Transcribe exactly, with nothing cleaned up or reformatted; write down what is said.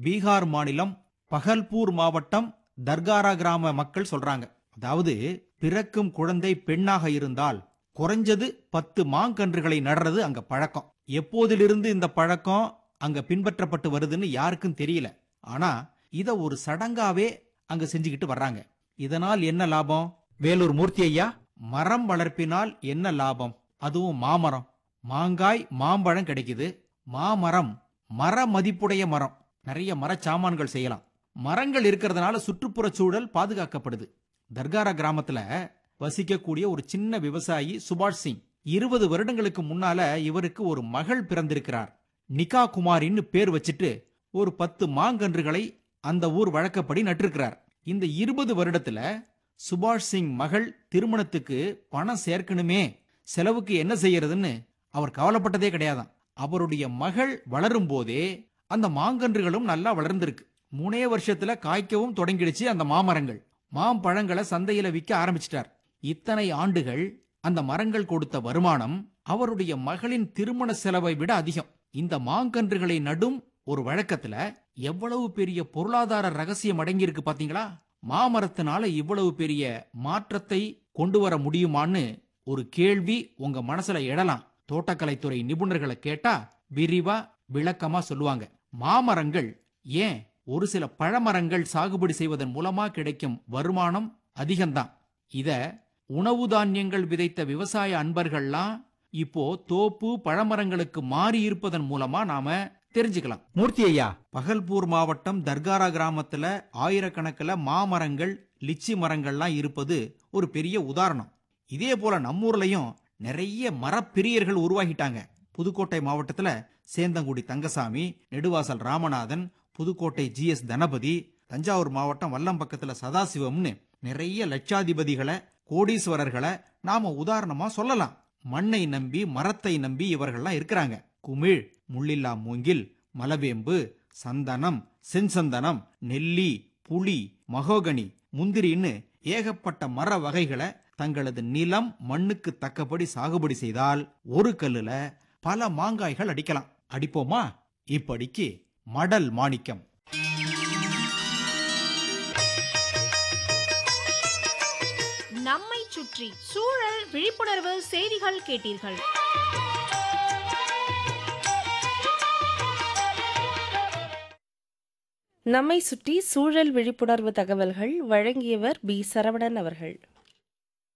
பீகார் மாநிலம் பகல்பூர் மாவட்டம் தர்காரா கிராம மக்கள் சொல்றாங்க. அதாவது பிறக்கும் குழந்தை பெண்ணாக இருந்தால் குறைஞ்சது பத்து மாங்கன்றுகளை நடுறது அங்க பழக்கம். எப்போதிலிருந்து இந்த பழக்கம் அங்க பின்பற்றப்பட்டு வருதுன்னு யாருக்கும் தெரியல. ஆனா இத ஒரு சடங்காவே அங்க செஞ்சுக்கிட்டு வர்றாங்க. இதனால் என்ன லாபம்? வேலூர் மூர்த்தி ஐயா, மரம் வளர்ப்பினால் என்ன லாபம்? அதுவும் மாமரம். மாங்காய் மாம்பழம் கிடைக்குது. மாமரம் மர மதிப்புடைய மரம். நிறைய மரச்சாமான்கள் செய்யலாம். மரங்கள் இருக்கிறதுனால சுற்றுப்புற சூழல் பாதுகாக்கப்படுது. தர்காரா கிராமத்துல வசிக்கக்கூடிய ஒரு சின்ன விவசாயி சுபாஷ் சிங், இருபது வருடங்களுக்கு முன்னால இவருக்கு ஒரு மகள் பிறந்திருக்கிறார். நிகா குமாரின்னு பேர் வச்சிட்டு ஒரு பத்து மாங்கன்றுகளை அந்த ஊர் வழக்கப்படி நட்டிருக்கிறார். இந்த இருபது வருடத்துல சுபாஷ் சிங் மகள் திருமணத்துக்கு பணம் சேர்க்கணுமே, செலவுக்கு என்ன செய்யறதுன்னு அவர் கவலைப்பட்டதே கிடையாதான். அவருடைய மகள் வளரும் போதே அந்த மாங்கன்றுகளும் நல்லா வளர்ந்திருக்கு. மூணே வருஷத்துல காய்க்கவும் தொடங்கிடுச்சு அந்த மாமரங்கள். மாம்பழங்களை சந்தையில விற்க ஆரம்பிச்சிட்டார். இத்தனை ஆண்டுகள் அந்த மரங்கள் கொடுத்த வருமானம் அவருடைய மகளின் திருமண செலவை விட அதிகம். இந்த மாங்கன்றுகளை நடும் ஒரு வழக்கத்துல எவ்வளவு பெரிய பொருளாதார ரகசியம் அடங்கியிருக்கு பாத்தீங்களா? மாமரத்தினால இவ்வளவு பெரிய மாற்றத்தை கொண்டு வர முடியுமான்னு ஒரு கேள்வி உங்க மனசுல எழலாம். தோட்டக்கலைத்துறை நிபுணர்களை கேட்டா விரிவா விளக்கமா சொல்லுவாங்க. மாமரங்கள் ஏன் ஒரு சில பழமரங்கள் சாகுபடி செய்வதன் மூலமா கிடைக்கும் வருமானம் அதிகம்தான். இத உணவு தானியங்கள் விதைத்த விவசாய அன்பர்கள்லாம் இப்போ தோப்பு பழமரங்களுக்கு மாறி இருப்பதன் மூலமா நாம தெரிஞ்சுக்கலாம். மூர்த்தி ஐயா, பகல்பூர் மாவட்டம் தர்காரா கிராமத்துல ஆயிரக்கணக்கில் மாமரங்கள் லிச்சி மரங்கள்லாம் இருப்பது ஒரு பெரிய உதாரணம். இதே போல நம்மூர்லயும் நிறைய மரப்பிரியர்கள் உருவாகிட்டாங்க. புதுக்கோட்டை மாவட்டத்துல சேந்தங்குடி தங்கசாமி, நெடுவாசல் ராமநாதன், புதுக்கோட்டை ஜி எஸ் தனபதி, தஞ்சாவூர் மாவட்டம் வல்லம்பக்கத்துல சதாசிவம்னு நிறைய லட்சாதிபதிகளை கோடீஸ்வரர்களை நாம உதாரணமா சொல்லலாம். மண்ணை நம்பி மரத்தை நம்பி இவர்கள்லாம் இருக்கிறாங்க. குமிழ், முள்ளில்லா மூங்கில், மலவேம்பு, சந்தனம், செஞ்சந்தனம், நெல்லி, புளி, மகோகனி, முந்திரின்னு ஏகப்பட்ட மர வகைகளை தங்களது நிலம் மண்ணுக்கு தக்கபடி சாகுபடி செய்தால் ஒரு கல்லுல பல மாங்காய்கள் அடிக்கலாம். அடிப்போமா? இப்படிக்கு மடல் மாணிக்கம். நம்மை சுற்றி சூழல் விழிப்புணர்வு செய்திகள் கேட்டீர்கள். நம்மை சுற்றி சூழல் விழிப்புணர்வு தகவல்கள் வழங்கியவர் பி சரவணன் அவர்கள்.